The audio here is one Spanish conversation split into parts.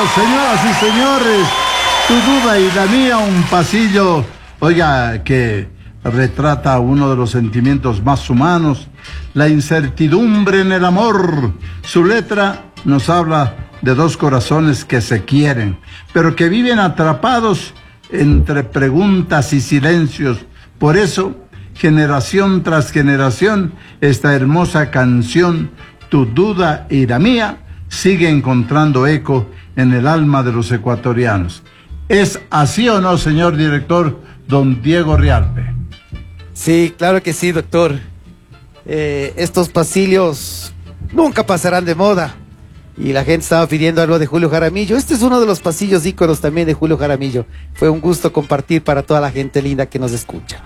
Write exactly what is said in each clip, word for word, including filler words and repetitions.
señoras y señores, tu duda y la mía, un pasillo, oiga, que retrata uno de los sentimientos más humanos, la incertidumbre en el amor. Su letra nos habla de dos corazones que se quieren, pero que viven atrapados entre preguntas y silencios. Por eso, generación tras generación, esta hermosa canción, Tu duda y la mía, sigue encontrando eco en el alma de los ecuatorianos. ¿Es así o no, señor director, don Diego Rialpe? Sí, claro que sí, doctor. Eh, estos pasillos nunca pasarán de moda. Y la gente estaba pidiendo algo de Julio Jaramillo. Este es uno de los pasillos íconos también de Julio Jaramillo. Fue un gusto compartir para toda la gente linda que nos escucha.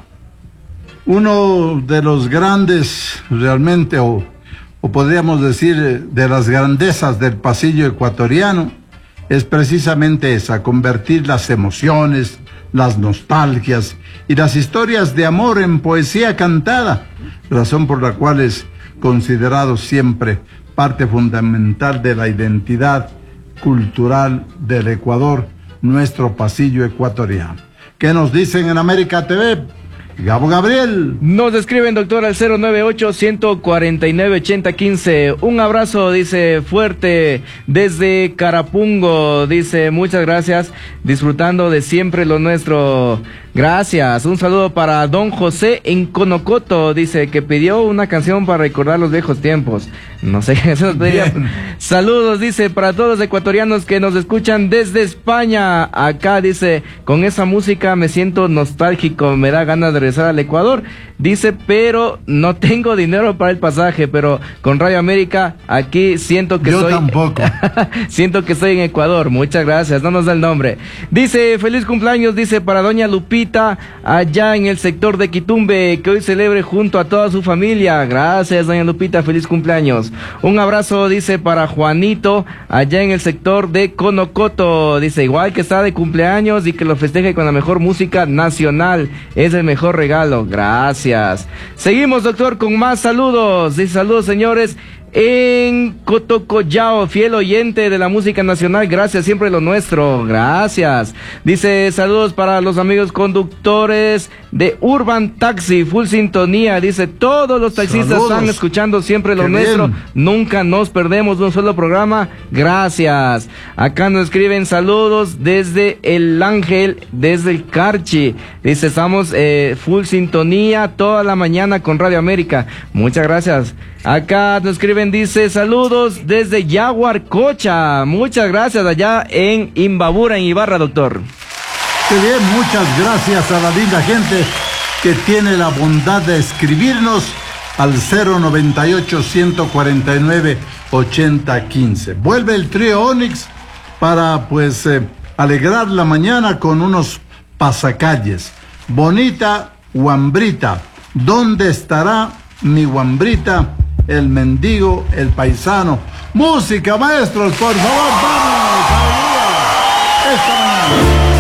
Uno de los grandes, realmente, o, o podríamos decir, de las grandezas del pasillo ecuatoriano, es precisamente esa: convertir las emociones, las nostalgias y las historias de amor en poesía cantada, razón por la cual es considerado siempre parte fundamental de la identidad cultural del Ecuador, nuestro pasillo ecuatoriano. ¿Qué nos dicen en América T V? Gabo Gabriel. Nos escriben, doctor, al cero nueve ocho, uno cuatro nueve, ocho cero uno cinco. Un abrazo, dice, fuerte desde Carapungo. Dice, muchas gracias, disfrutando de siempre lo nuestro. Gracias. Un saludo para don José en Conocoto. Dice que pidió una canción para recordar los viejos tiempos. No sé qué eso diría. Saludos, dice, para todos los ecuatorianos que nos escuchan desde España. Acá, dice, con esa música me siento nostálgico, me da ganas de regresar al Ecuador. Dice, pero no tengo dinero para el pasaje, pero con Radio América aquí siento que Yo soy... tampoco. Siento que estoy en Ecuador. Muchas gracias, no nos da el nombre. Dice, feliz cumpleaños, dice, para doña Lupita, allá en el sector de Quitumbe, que hoy celebre junto a toda su familia. Gracias, doña Lupita, feliz cumpleaños. Un abrazo, dice, para Juanito, allá en el sector de Conocoto. Dice, igual que está de cumpleaños y que lo festeje con la mejor música nacional. Es el mejor regalo. Gracias. Seguimos, doctor, con más saludos. Dice, saludos, señores. En Cotocollao, fiel oyente de la música nacional, gracias, siempre lo nuestro, gracias. Dice, saludos para los amigos conductores de Urban Taxi, full sintonía. Dice, todos los taxistas saludos. Están escuchando siempre lo Qué nuestro, bien. Nunca nos perdemos de un solo programa, gracias. Acá nos escriben saludos desde El Ángel, desde el Carchi. Dice, estamos eh, full sintonía toda la mañana con Radio América, muchas gracias. Acá nos escriben, dice, saludos desde Yaguarcocha. Muchas gracias, allá en Imbabura, en Ibarra, doctor. Qué bien, muchas gracias a la linda gente que tiene la bondad de escribirnos al cero noventa y ocho, ciento cuarenta y nueve, ochenta quince. Vuelve el trío Onix para, pues, eh, alegrar la mañana con unos pasacalles. Bonita Huambrita, ¿dónde estará mi Huambrita? El mendigo, el paisano. Música, maestros, por favor, vamos. Esta mañana.